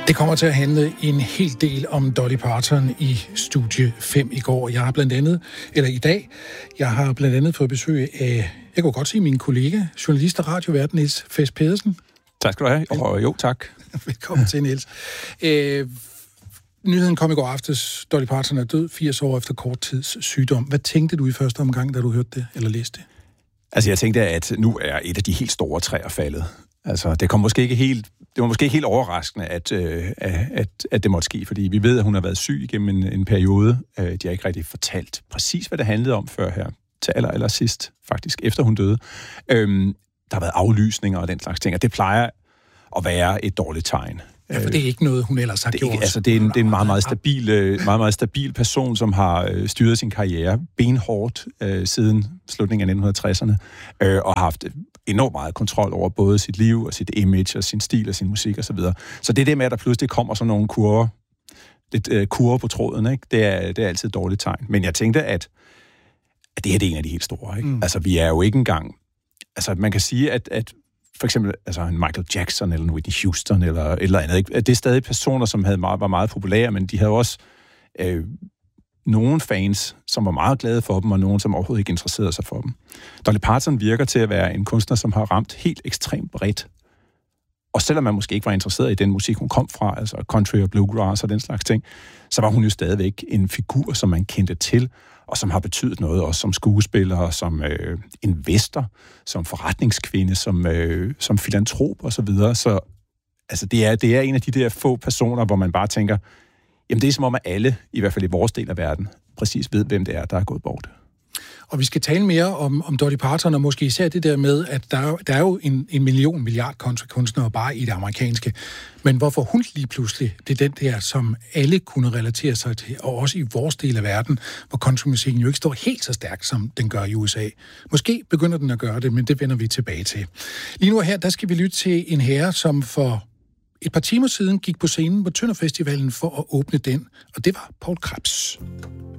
Det kommer til at handle en hel del om Dolly Parton i Studie 5 i går. Jeg har blandt andet fået besøg af, jeg kunne godt sige min kollega, journalist og radiovært Niels Fes Pedersen. Tak skal du have. Og jo, tak. Velkommen til, Niels. Nyheden kom i går aftes. Dolly Parton er død 80 år efter kort tids sygdom. Hvad tænkte du i første omgang, da du hørte det eller læste det? Altså, jeg tænkte, at nu er et af de helt store træer faldet. Altså, det var måske ikke helt overraskende, at det måtte ske, fordi vi ved, at hun har været syg igennem en periode. De har ikke rigtig fortalt præcis, hvad det handlede om før her, til aller sidst, faktisk, efter hun døde. Der har været aflysninger og den slags ting, og det plejer at være et dårligt tegn. Ja, for det er ikke noget, hun ellers har gjort. Altså, det er en meget stabil person, som har styret sin karriere benhårdt siden slutningen af 1960'erne, og har haft enormt meget kontrol over både sit liv og sit image og sin stil og sin musik osv. Så det er det med, at der pludselig kommer sådan nogle kurver på tråden, ikke? Det er altid et dårligt tegn. Men jeg tænkte, at det her det er en af de helt store, ikke? Altså, vi er jo ikke engang... Altså, man kan sige, at for eksempel en Michael Jackson eller en Whitney Houston eller et eller andet, ikke? Det er stadig personer, som var meget populære, men de havde også nogle fans, som var meget glade for dem, og nogen, som overhovedet ikke interesserede sig for dem. Dolly Parton virker til at være en kunstner, som har ramt helt ekstremt bredt. Og selvom man måske ikke var interesseret i den musik, hun kom fra, altså country og bluegrass og den slags ting, så var hun jo stadigvæk en figur, som man kendte til, og som har betydet noget også som skuespiller, som investor, som forretningskvinde, som filantrop og så videre. Så altså, det er en af de der få personer, hvor man bare tænker, jamen det er som om, at alle, i hvert fald i vores del af verden, præcis ved, hvem det er, der er gået bort. Og vi skal tale mere om Dolly Parton, og måske især det der med, at der er jo en milliard countrykunstnere bare i det amerikanske. Men hvorfor hun lige pludselig, det er den der, som alle kunne relatere sig til, og også i vores del af verden, hvor countrymusikken jo ikke står helt så stærkt, som den gør i USA. Måske begynder den at gøre det, men det vender vi tilbage til. Lige nu her, der skal vi lytte til en herre, som for et par timer siden gik på scenen på Tønder Festivalen for at åbne den, og det var Poul Krebs.